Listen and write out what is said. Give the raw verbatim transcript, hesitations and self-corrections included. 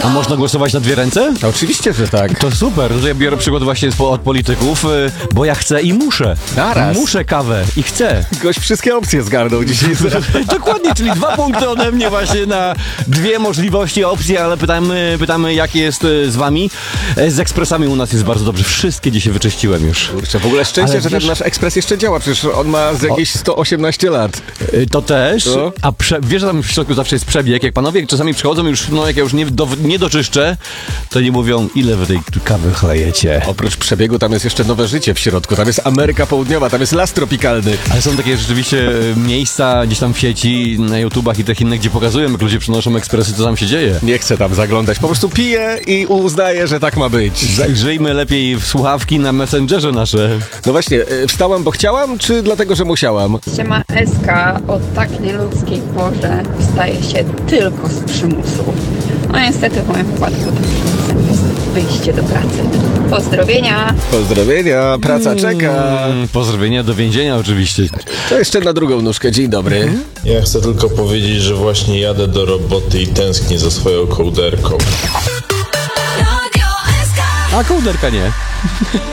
A można głosować na dwie ręce? Oczywiście, że tak. To super, że ja biorę przykład właśnie z- od polityków, y, bo ja chcę i muszę. Naraz. Muszę kawę i chcę. Gość wszystkie opcje zgarnął dzisiaj. Dokładnie, czyli dwa punkty ode mnie właśnie na dwie możliwości, opcje, ale pytamy, pytamy jak jest y, z wami. E, Z ekspresami u nas jest bardzo dobrze. Wszystkie dzisiaj wyczyściłem już. Kurczę, w ogóle szczęście, Ale że wiesz- ten nasz ekspres jeszcze działa, przecież on ma z jakieś sto osiemnaście lat. Y, To też, No. a prze, wiesz, że tam w środku zawsze jest przebieg. Jak panowie czasami przychodzą już, no jak ja już nie, do, nie doczyszczę, to nie mówią, ile wy tej kawy chlejecie. Oprócz przebiegu tam jest jeszcze nowe życie w środku, tam jest Ameryka Południowa, tam jest las tropikalny. Ale są takie rzeczywiście e, miejsca gdzieś tam w sieci, na YouTubach i tych innych, gdzie pokazują, jak ludzie przynoszą ekspresy, co tam się dzieje. Nie chcę tam zaglądać, po prostu piję i uznaję, że tak ma być. Zajrzyjmy lepiej w słuchawki na Messengerze nasze. No właśnie, e, wstałam, bo chciałam, czy dlatego, że musiałam? Siema Eska, o tak nieludzkiej porze wstaje się tylko z przymusu. No niestety w moim wypadku tym przymusem jest wyjście do pracy. Pozdrowienia! Pozdrowienia, praca czeka. Mm, pozdrowienia do więzienia oczywiście. To jeszcze na drugą nóżkę, dzień dobry. Ja chcę tylko powiedzieć, że właśnie jadę do roboty i tęsknię za swoją kołderką. A kołderka nie.